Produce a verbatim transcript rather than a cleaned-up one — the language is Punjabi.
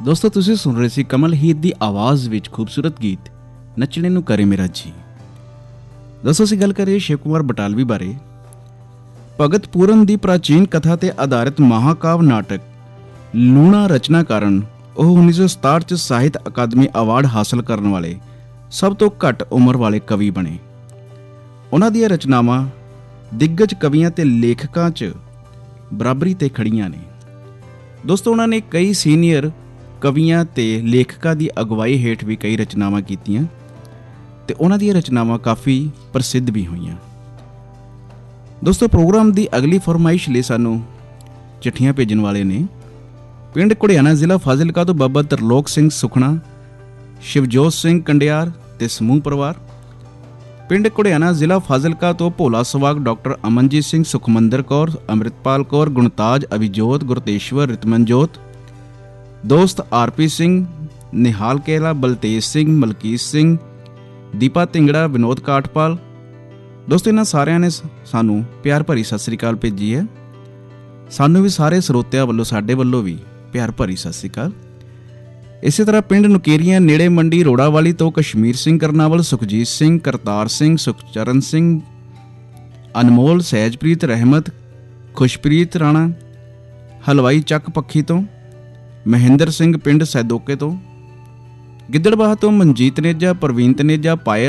ਦੋਸਤੋ ਤੁਸੀਂ ਸੁਣ ਰਹੇ ਸੀ ਕਮਲ ਹੀਰ ਦੀ ਆਵਾਜ਼ ਵਿੱਚ ਖੂਬਸੂਰਤ ਗੀਤ ਨੱਚਣੇ ਨੂੰ ਕਰੇ ਮੇਰਾ ਜੀ। ਦੋਸਤੋ ਅਸੀਂ ਗੱਲ ਕਰੀਏ ਸ਼ਿਵ ਕੁਮਾਰ ਬਟਾਲਵੀ ਬਾਰੇ। ਭਗਤ ਪੂਰਨ ਦੀ ਪ੍ਰਾਚੀਨ ਕਥਾ ਤੇ ਆਧਾਰਿਤ ਮਹਾਕਾਵ ਨਾਟਕ ਲੂਣਾ ਰਚਨਾ ਕਾਰਨ ਉਹ ਉੱਨੀ ਸੌ ਸਤਾਹਠ 'ਚ ਸਾਹਿਤ ਅਕਾਦਮੀ ਅਵਾਰਡ ਹਾਸਲ ਕਰਨ ਵਾਲੇ ਸਭ ਤੋਂ ਘੱਟ ਉਮਰ ਵਾਲੇ ਕਵੀ ਬਣੇ। ਉਹਨਾਂ ਦੀਆਂ ਰਚਨਾਵਾਂ ਦਿੱਗਜ ਕਵੀਆਂ ਤੇ ਲੇਖਕਾਂ 'ਚ ਬਰਾਬਰੀ 'ਤੇ ਖੜੀਆਂ ਨੇ। ਦੋਸਤੋ ਉਹਨਾਂ ਨੇ ਕਈ ਸੀਨੀਅਰ ਕਵੀਆਂ ਤੇ ਲੇਖਕਾਂ ਦੀ ਅਗਵਾਈ ਹੇਠ ਵੀ ਕਈ ਰਚਨਾਵਾਂ ਕੀਤੀਆਂ ਤੇ ਉਹਨਾਂ ਦੀਆਂ ਰਚਨਾਵਾਂ ਕਾਫੀ ਪ੍ਰਸਿੱਧ ਵੀ ਹੋਈਆਂ। ਦੋਸਤੋ ਪ੍ਰੋਗਰਾਮ ਦੀ ਅਗਲੀ ਫਰਮਾਇਸ਼ ਲਈ ਸਾਨੂੰ ਚਿੱਠੀਆਂ ਭੇਜਣ ਵਾਲੇ ਨੇ ਪਿੰਡ ਘੁੜਿਆਣਾ, ਜ਼ਿਲ੍ਹਾ ਫਾਜ਼ਿਲਕਾ ਤੋਂ ਬਾਬਾ ਤਰਲੋਕ ਸਿੰਘ ਸੁਖਣਾ, ਸ਼ਿਵਜੋਤ ਸਿੰਘ ਕੰਡਿਆਰ ਤੇ ਸਮੂਹ ਪਰਿਵਾਰ। ਪਿੰਡ ਘੁੜਿਆਣਾ, ਜ਼ਿਲ੍ਹਾ ਫਾਜ਼ਿਲਕਾ ਤੋਂ ਭੋਲਾ ਸਵਾਗ, ਡਾਕਟਰ ਅਮਨਜੀਤ ਸਿੰਘ, ਸੁਖਮੰਦਰ ਕੌਰ, ਅੰਮ੍ਰਿਤਪਾਲ ਕੌਰ, ਗੁਣਤਾਜ, ਅਭਿਜੋਤ, ਗੁਰਤੇਸ਼ਵਰ, ਰਿਤਮਨਜੋਤ, ਦੋਸਤ ਆਰਪੀ ਸਿੰਘ, ਨਿਹਾਲ ਕੇਲਾ, ਬਲਤੇਜ ਸਿੰਘ, ਮਲਕੀਤ ਸਿੰਘ, ਦੀਪਾ ਢਿੰਗੜਾ, ਵਿਨੋਦ ਕਾਠਪਾਲ। ਦੋਸਤੋ ਇਹਨਾਂ ਸਾਰਿਆਂ ਨੇ ਸਾਨੂੰ ਪਿਆਰ ਭਰੀ ਸਤਿ ਸ੍ਰੀ ਅਕਾਲ ਭੇਜੀ ਹੈ। ਸਾਨੂੰ ਵੀ ਸਾਰੇ ਸਰੋਤਿਆਂ ਵੱਲੋਂ, ਸਾਡੇ ਵੱਲੋਂ ਵੀ ਪਿਆਰ ਭਰੀ ਸਤਿ ਸ੍ਰੀ ਅਕਾਲ। ਇਸੇ ਤਰ੍ਹਾਂ ਪਿੰਡ ਨੁਕੇਰੀਆਂ ਨੇੜੇ ਮੰਡੀ ਰੋੜਾਵਾਲੀ ਤੋਂ ਕਸ਼ਮੀਰ ਸਿੰਘ ਕਰਨਾਵਲ, ਸੁਖਜੀਤ ਸਿੰਘ, ਕਰਤਾਰ ਸਿੰਘ, ਸੁਖਚਰਨ ਸਿੰਘ, ਅਨਮੋਲ, ਸਹਿਜਪ੍ਰੀਤ, ਰਹਿਮਤ, ਖੁਸ਼ਪ੍ਰੀਤ ਰਾਣਾ, ਹਲਵਾਈ ਚੱਕ ਪੱਖੀ ਤੋਂ, ਮਹਿੰਦਰ ਸਿੰਘ ਪਿੰਡ ਸੈਦੋਕੇ ਤੋਂ, ਗਿੱਦੜਬਾਹ ਤੋਂ ਮਨਜੀਤ ਨੇਜਾ, ਪ੍ਰਵੀਨ ਤਨੇਜਾ, ਪਾਇਲ